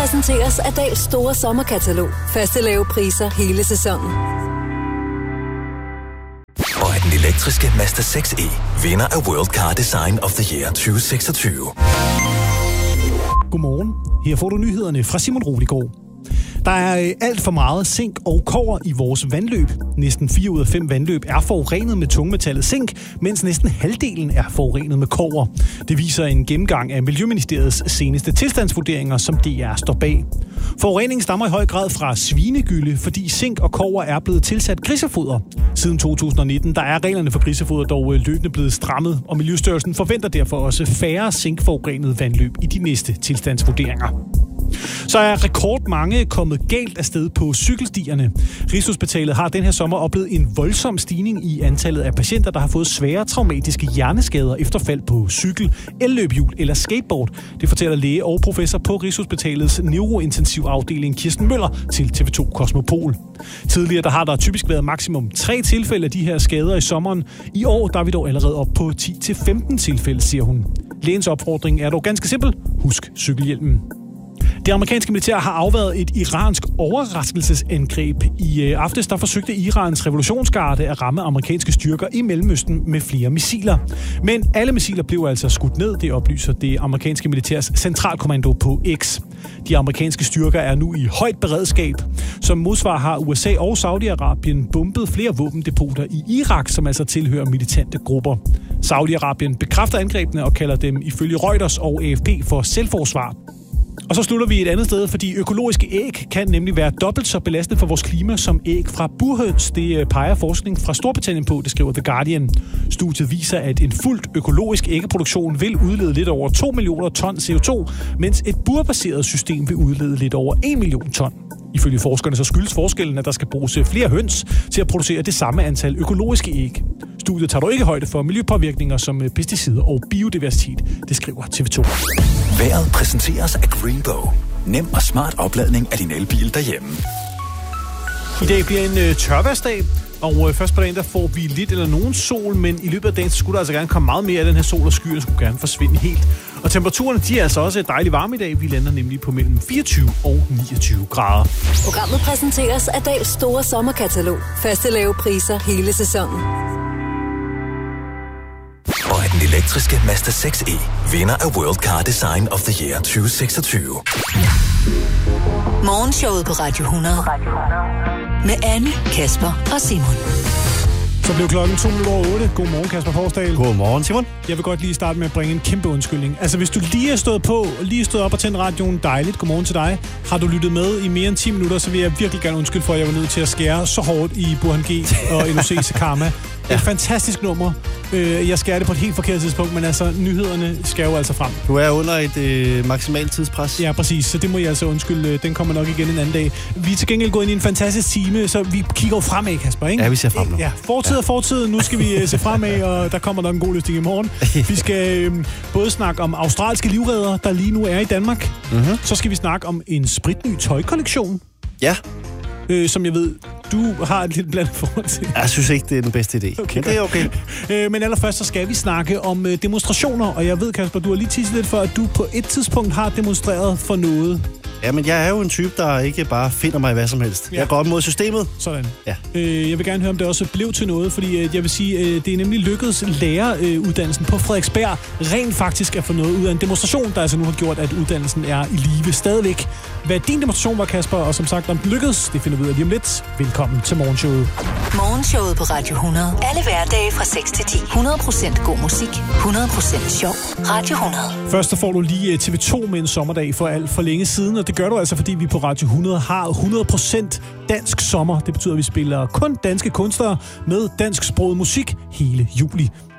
præsenteres af Dahls store sommerkatalog. Faste lave priser hele sæsonen. Og af den elektriske Mazda 6e, vinder af World Car Design of the Year 2026. Godmorgen. Her får du nyhederne fra Simon Roligård. Der er alt for meget zink og kobber i vores vandløb. Næsten 4 ud af 5 vandløb er forurenet med tungmetallet zink, mens næsten halvdelen er forurenet med kobber. Det viser en gennemgang af Miljøministeriets seneste tilstandsvurderinger, som DR står bag. Forureningen stammer i høj grad fra svinegylde, fordi zink og kobber er blevet tilsat grisefoder. Siden 2019 der er reglerne for grisefoder dog løbende blevet strammet, og Miljøstyrelsen forventer derfor også færre zinkforurenede vandløb i de næste tilstandsvurderinger. Så er rekordmange kommet galt afsted på cykelstierne. Rigshospitalet har den her sommer oplevet en voldsom stigning i antallet af patienter, der har fået svære traumatiske hjerneskader efter fald på cykel, elløbehjul eller skateboard. Det fortæller læge og professor på Rigshospitalets neurointensivafdeling Kirsten Møller til TV2 Kosmopol. Tidligere der har der typisk været maksimum 3 tilfælde af de her skader i sommeren. I år der er vi dog allerede op på 10-15 tilfælde, siger hun. Lægens opfordring er dog ganske simpel. Husk cykelhjelmen. Det amerikanske militær har afværget et iransk overraskelsesangreb. I aftes der forsøgte Irans revolutionsgarde at ramme amerikanske styrker i Mellemøsten med flere missiler. Men alle missiler blev altså skudt ned, det oplyser det amerikanske militærs centralkommando på X. De amerikanske styrker er nu i højt beredskab. Som modsvar har USA og Saudi-Arabien bombet flere våbendepoter i Irak, som altså tilhører militante grupper. Saudi-Arabien bekræfter angrebene og kalder dem ifølge Reuters og AFP for selvforsvar. Og så slutter vi et andet sted, fordi økologiske æg kan nemlig være dobbelt så belastende for vores klima som æg fra burhøns. Det peger forskning fra Storbritannien på, det skriver The Guardian. Studiet viser, at en fuldt økologisk æggeproduktion vil udlede lidt over 2 millioner ton CO2, mens et burbaseret system vil udlede lidt over 1 million ton. Ifølge forskerne så skyldes forskellen, at der skal bruges flere høns til at producere det samme antal økologiske æg. Studiet tager dog ikke højde for miljøpåvirkninger som pesticider og biodiversitet, det skriver TV2. Vejret præsenteres af Greenbow. Nem og smart opladning af din elbil derhjemme. I dag bliver en tørværsdag, og først på dagen der får vi lidt eller nogen sol, men i løbet af dagen skulle der altså gerne komme meget mere af den her sol, og skyerne skulle gerne forsvinde helt. Og temperaturerne de er altså også dejligt varme i dag. Vi lander nemlig på mellem 24 og 29 grader. Programmet præsenteres af Dahls store sommerkatalog. Faste lave priser hele sæsonen. Og af den elektriske Mazda 6e, vinder af World Car Design of the Year 2026. Morgenshowet på Radio 100. Med Anne, Kasper og Simon. Så blev klokken 7:08. Godmorgen, Kasper Forsdal. Godmorgen, Simon. Jeg vil godt lige starte med at bringe en kæmpe undskyldning. Altså, hvis du lige er stået på, lige stået op og tændt radioen, dejligt. Godmorgen til dig. Har du lyttet med i mere end 10 minutter, så vil jeg virkelig gerne undskylde for, at jeg var nødt til at skære så hårdt i Burhan G og LOC's Karma. Ja. Et fantastisk nummer. Jeg skærer det på et helt forkert tidspunkt, men altså, nyhederne skal jo altså frem. Du er under et maksimalt tidspres. Ja, præcis. Så det må jeg altså undskylde. Den kommer nok igen en anden dag. Vi er til gengæld gået ind i en fantastisk time, så vi kigger jo fremad, Kasper, ikke? Ja, vi ser frem nu. Ja, fortid. Nu skal vi se fremad, og der kommer nok en god løsning i morgen. Vi skal både snakke om australske livreddere, der lige nu er i Danmark. Mm-hmm. Så skal vi snakke om en spritny tøjkollektion. Ja. Som jeg ved, du har et lidt blandet forhold til. Jeg synes ikke, det er den bedste idé. Okay. Men det er okay. Men allerførst så skal vi snakke om demonstrationer, og jeg ved, Kasper, du har lige tisset lidt for, at du på et tidspunkt har demonstreret for noget. Jamen, jeg er jo en type, der ikke bare finder mig hvad som helst. Ja. Jeg går op mod systemet. Sådan. Ja. Jeg vil gerne høre, om det også blev til noget, fordi jeg vil sige, det er nemlig lykkedes læreruddannelsen på Frederiksberg rent faktisk at få noget ud af en demonstration, der altså nu har gjort, at uddannelsen er i live stadigvæk. Hvad din demonstration var, Kasper, og som sagt, om det lykkedes, det finder vi ud af lige om lidt. Velkommen til Morgenshowet. Morgenshowet på Radio 100. Alle hverdage fra 6 til 10. 100% god musik. 100% sjov. Radio 100. Først så får du lige TV2 med en sommerdag for alt for længe siden, og det gør du altså, fordi vi på Radio 100 har 100% dansk sommer. Det betyder, at vi spiller kun danske kunstnere med dansksproget musik hele juli.